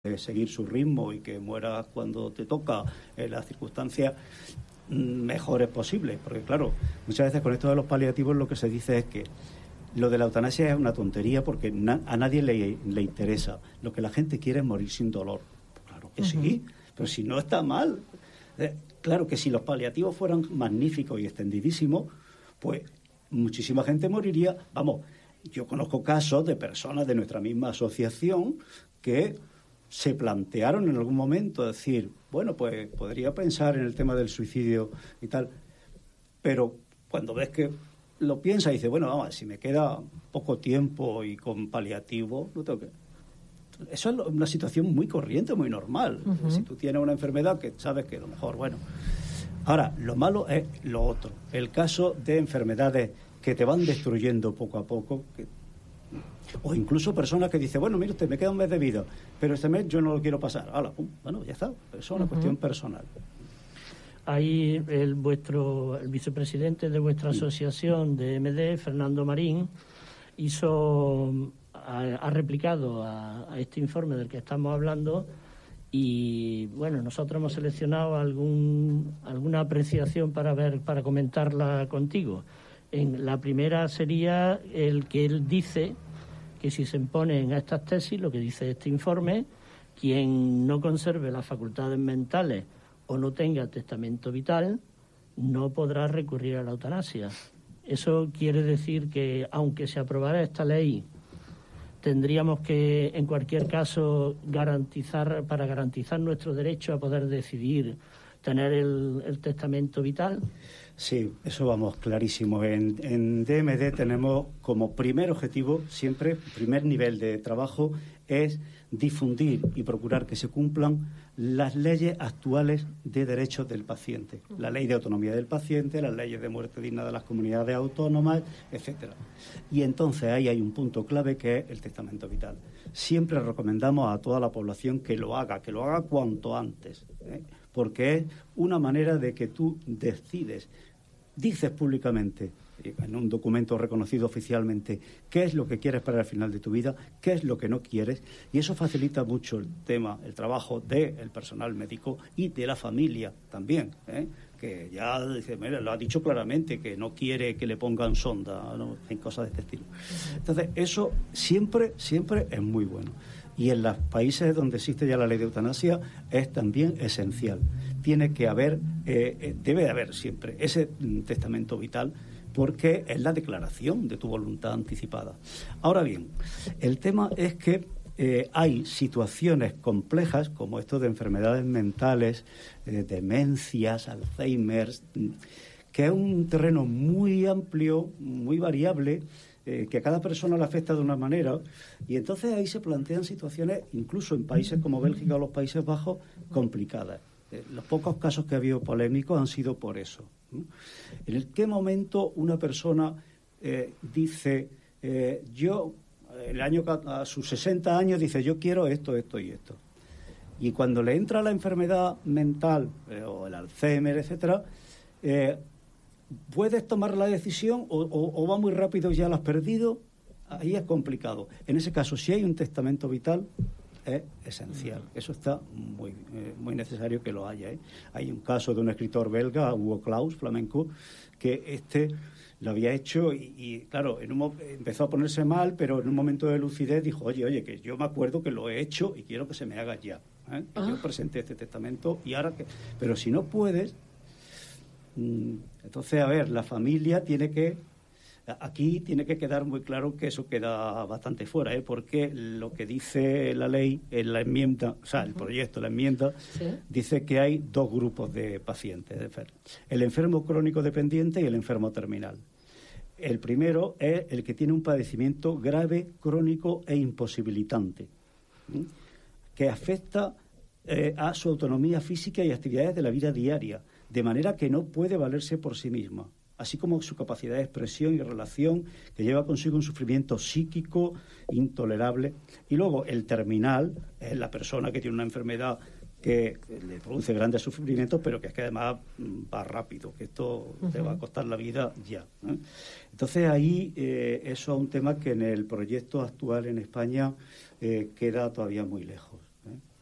seguir su ritmo y que muera cuando te toca, en las circunstancias mejores posibles, porque claro, muchas veces con esto de los paliativos lo que se dice es que lo de la eutanasia es una tontería porque a nadie le interesa. Lo que la gente quiere es morir sin dolor. Claro que sí, pero si no está mal. Claro que si los paliativos fueran magníficos y extendidísimos, pues muchísima gente moriría. Vamos, yo conozco casos de personas de nuestra misma asociación que se plantearon en algún momento decir, bueno, pues podría pensar en el tema del suicidio y tal, pero cuando ves que lo piensa y dice, bueno, vamos, si me queda poco tiempo y con paliativo, no tengo que... Eso es una situación muy corriente, muy normal. Si tú tienes una enfermedad que sabes que a lo mejor, bueno... Ahora, lo malo es lo otro, el caso de enfermedades que te van destruyendo poco a poco, o incluso personas que dicen, bueno, mire usted, me queda un mes de vida, pero este mes yo no lo quiero pasar. ¡Hala, pum! Bueno, ya está, eso es una cuestión personal. Ahí el vicepresidente de vuestra asociación de MD, Fernando Marín, ha replicado a este informe del que estamos hablando y, bueno, nosotros hemos seleccionado alguna apreciación para comentarla contigo. La primera sería el que él dice que si se imponen a estas tesis, lo que dice este informe, quien no conserve las facultades mentales o no tenga testamento vital, no podrá recurrir a la eutanasia. Eso quiere decir que, aunque se aprobara esta ley, tendríamos que, en cualquier caso, para garantizar nuestro derecho a poder decidir, tener el testamento vital. Sí, eso vamos clarísimo. En DMD tenemos como primer objetivo, siempre, primer nivel de trabajo, es difundir y procurar que se cumplan las leyes actuales de derechos del paciente. La ley de autonomía del paciente, las leyes de muerte digna de las comunidades autónomas, etcétera. Y entonces ahí hay un punto clave que es el testamento vital. Siempre recomendamos a toda la población que lo haga cuanto antes, porque es una manera de que tú dices públicamente, en un documento reconocido oficialmente, qué es lo que quieres para el final de tu vida, qué es lo que no quieres, y eso facilita mucho el trabajo del personal médico y de la familia también, que ya dice, mira, lo ha dicho claramente, que no quiere que le pongan sonda, ¿no? En cosas de este estilo. Entonces, eso siempre es muy bueno. Y en los países donde existe ya la ley de eutanasia es también esencial. Debe de haber siempre ese testamento vital, porque es la declaración de tu voluntad anticipada. Ahora bien, el tema es que hay situaciones complejas, como esto de enfermedades mentales, demencias, Alzheimer, que es un terreno muy amplio, muy variable, que a cada persona le afecta de una manera, y entonces ahí se plantean situaciones, incluso en países como Bélgica o los Países Bajos, complicadas. Los pocos casos que ha habido polémicos han sido por eso. ¿En qué momento una persona dice, a sus 60 años dice, yo quiero esto, esto y esto? Y cuando le entra la enfermedad mental o el Alzheimer, etcétera, ¿puedes tomar la decisión o va muy rápido y ya la has perdido? Ahí es complicado. En ese caso, si hay un testamento vital, es esencial. Eso está muy necesario que lo haya. Hay un caso de un escritor belga, Hugo Claus, flamenco, que lo había hecho y claro, empezó a ponerse mal, pero en un momento de lucidez dijo, oye, que yo me acuerdo que lo he hecho y quiero que se me haga ya. Que yo presenté este testamento y ahora que... Pero si no puedes, entonces, a ver, la familia tiene que quedar muy claro que eso queda bastante fuera, porque lo que dice la ley en la enmienda, o sea, el proyecto, la enmienda, ¿sí? Dice que hay dos grupos de pacientes, el enfermo crónico dependiente y el enfermo terminal. El primero es el que tiene un padecimiento grave, crónico e imposibilitante, que afecta a su autonomía física y actividades de la vida diaria, de manera que no puede valerse por sí misma, así como su capacidad de expresión y relación, que lleva consigo un sufrimiento psíquico intolerable. Y luego el terminal es la persona que tiene una enfermedad que le produce grandes sufrimientos, pero que es que además va rápido, que esto te va a costar la vida ya. Entonces ahí eso es un tema que en el proyecto actual en España queda todavía muy lejos. ¿eh?